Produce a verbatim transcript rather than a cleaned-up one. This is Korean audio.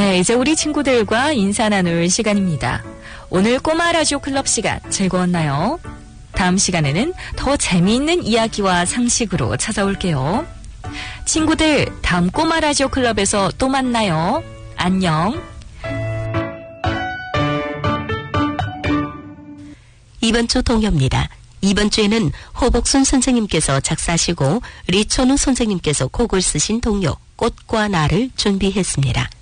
네, 이제 우리 친구들과 인사 나눌 시간입니다. 오늘 꼬마 라디오 클럽 시간 즐거웠나요? 다음 시간에는 더 재미있는 이야기와 상식으로 찾아올게요. 친구들, 다음 꼬마 라디오 클럽에서 또 만나요. 안녕. 이번 주 동요입니다. 이번 주에는 호복순 선생님께서 작사하시고 리천우 선생님께서 곡을 쓰신 동요 꽃과 나를 준비했습니다.